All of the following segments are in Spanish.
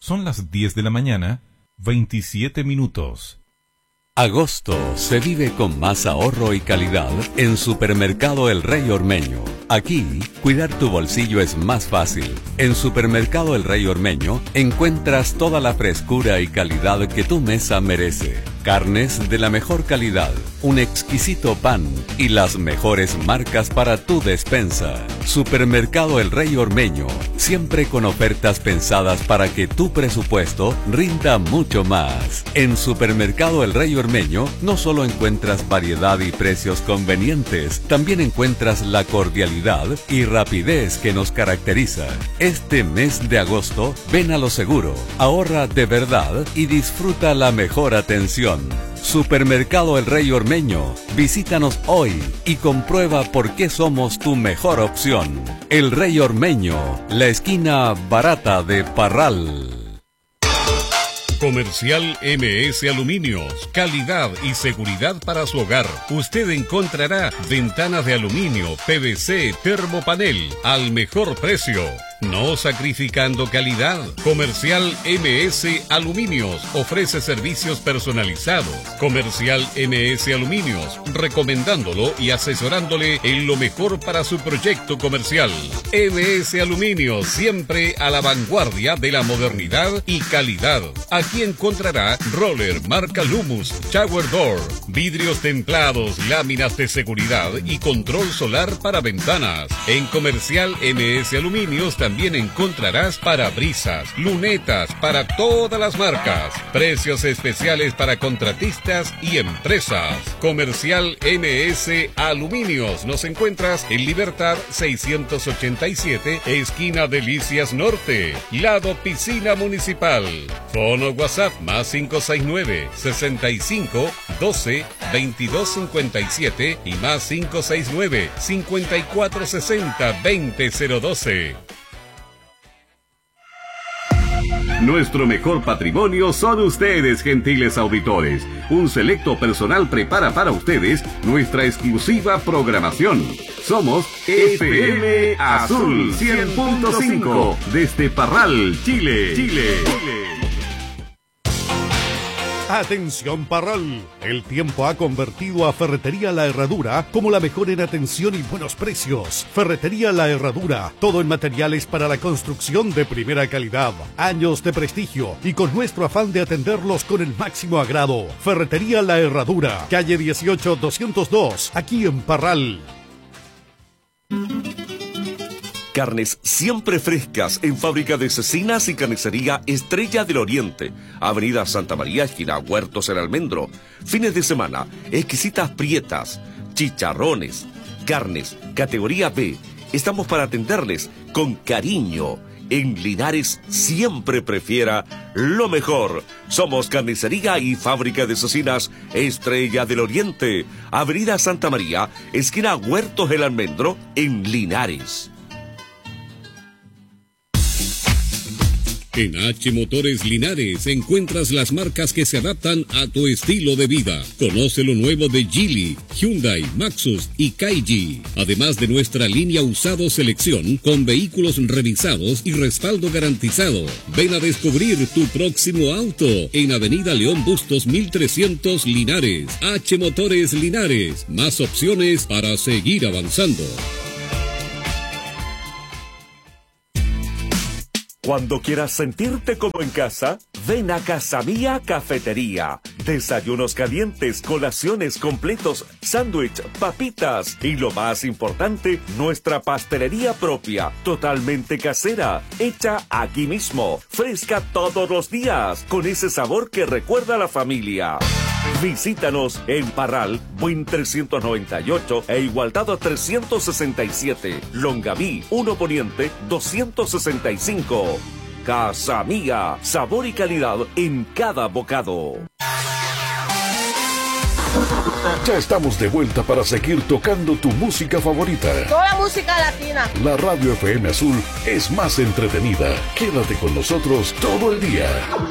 Son las 10 de la mañana, 27 minutos. Agosto se vive con más ahorro y calidad en Supermercado El Rey Ormeño. Aquí, cuidar tu bolsillo es más fácil. En Supermercado El Rey Ormeño encuentras toda la frescura y calidad que tu mesa merece. Carnes de la mejor calidad, un exquisito pan y las mejores marcas para tu despensa. Supermercado El Rey Ormeño, siempre con ofertas pensadas para que tu presupuesto rinda mucho más. En Supermercado El Rey Ormeño no solo encuentras variedad y precios convenientes, también encuentras la cordialidad y rapidez que nos caracteriza. Este mes de agosto, ven a lo seguro, ahorra de verdad y disfruta la mejor atención. Supermercado El Rey Ormeño, visítanos hoy y comprueba por qué somos tu mejor opción. El Rey Ormeño, la esquina barata de Parral. Comercial MS Aluminios, calidad y seguridad para su hogar. Usted encontrará ventanas de aluminio, PVC, termopanel al mejor precio. No sacrificando calidad. Comercial MS Aluminios ofrece servicios personalizados. Comercial MS Aluminios, recomendándolo y asesorándole en lo mejor para su proyecto comercial. MS Aluminios, siempre a la vanguardia de la modernidad y calidad. Aquí encontrará roller marca Lumus, shower door, vidrios templados, láminas de seguridad y control solar para ventanas. En Comercial MS Aluminios también encontrarás parabrisas, lunetas para todas las marcas. Precios especiales para contratistas y empresas. Comercial MS Aluminios. Nos encuentras en Libertad 687, esquina Delicias Norte, lado Piscina Municipal. Fono WhatsApp más 569 65 12 22 57 y más 569 54 60 20 012. Nuestro mejor patrimonio son ustedes, gentiles auditores. Un selecto personal prepara para ustedes nuestra exclusiva programación. Somos FM Azul 100.5 desde Parral, Chile. Atención Parral, el tiempo ha convertido a Ferretería La Herradura como la mejor en atención y buenos precios. Ferretería La Herradura, todo en materiales para la construcción de primera calidad, años de prestigio y con nuestro afán de atenderlos con el máximo agrado. Ferretería La Herradura, calle 18-202, aquí en Parral. Carnes siempre frescas en Fábrica de Cecinas y Carnicería Estrella del Oriente. Avenida Santa María, esquina Huertos El Almendro. Fines de semana, exquisitas prietas, chicharrones, carnes, categoría B. Estamos para atenderles con cariño. En Linares siempre prefiera lo mejor. Somos Carnicería y Fábrica de Cecinas Estrella del Oriente. Avenida Santa María, esquina Huertos El Almendro, en Linares. En H Motores Linares encuentras las marcas que se adaptan a tu estilo de vida. Conoce lo nuevo de Geely, Hyundai, Maxus y Kaiji. Además de nuestra línea usado selección con vehículos revisados y respaldo garantizado. Ven a descubrir tu próximo auto en Avenida León Bustos 1300 Linares. H Motores Linares. Más opciones para seguir avanzando. Cuando quieras sentirte como en casa, ven a Casa Mía Cafetería. Desayunos calientes, colaciones completos, sándwich, papitas y lo más importante, nuestra pastelería propia, totalmente casera, hecha aquí mismo, fresca todos los días, con ese sabor que recuerda a la familia. Visítanos en Parral, Buin 398 e Igualdad 367, Longaví 1 Poniente 265. Casa Mía, sabor y calidad en cada bocado. Ya estamos de vuelta para seguir tocando tu música favorita. Toda música latina. La Radio FM Azul es más entretenida. Quédate con nosotros todo el día.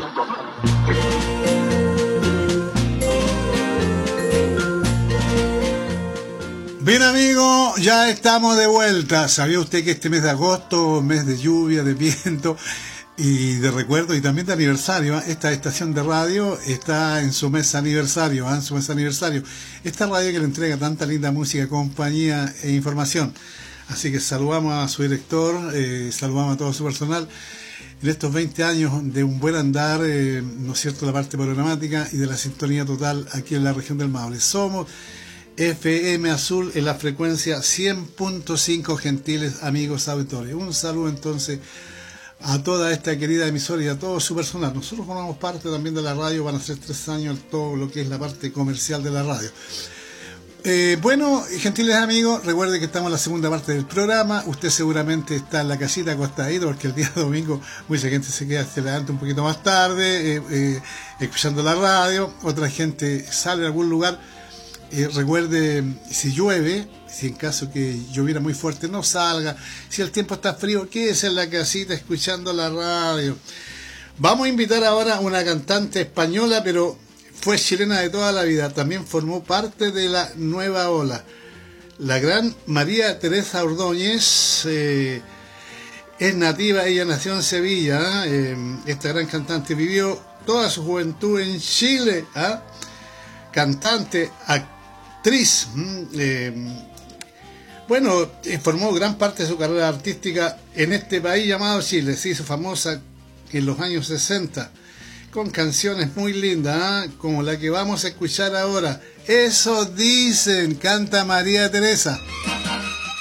Bien, amigo, ya estamos de vuelta. ¿Sabía usted que este mes de agosto, mes de lluvia, de viento, Y de recuerdo y también de aniversario. Esta estación de radio está en su mes aniversario, en su mes aniversario. Esta radio que le entrega tanta linda música, compañía e información. Así que saludamos a su director, saludamos a todo su personal en estos 20 años de un buen andar, ¿no es cierto?, la parte programática y de la sintonía total aquí en la región del Maule. Somos FM Azul en la frecuencia 100.5, gentiles amigos auditores. Un saludo entonces a toda esta querida emisora y a todo su personal. Nosotros formamos parte también de la radio, van a ser 3 años todo lo que es la parte comercial de la radio. Bueno, gentiles amigos, recuerden que estamos en la segunda parte del programa. Usted seguramente está en la casita acostadito, porque el día domingo mucha gente se levanta un poquito más tarde, escuchando la radio. Otra gente sale a algún lugar. Recuerde, si llueve, si en caso que lloviera muy fuerte, no salga. Si el tiempo está frío, quédese en la casita escuchando la radio. Vamos a invitar ahora a una cantante española, pero fue chilena de toda la vida. También formó parte de la nueva ola. La gran María Teresa Ordóñez es nativa, ella nació en Sevilla. Esta gran cantante vivió toda su juventud en Chile. Cantante, actriz. Bueno, formó gran parte de su carrera artística en este país llamado Chile. Se hizo famosa en los años 60 con canciones muy lindas, como la que vamos a escuchar ahora. Eso dicen, canta María Teresa.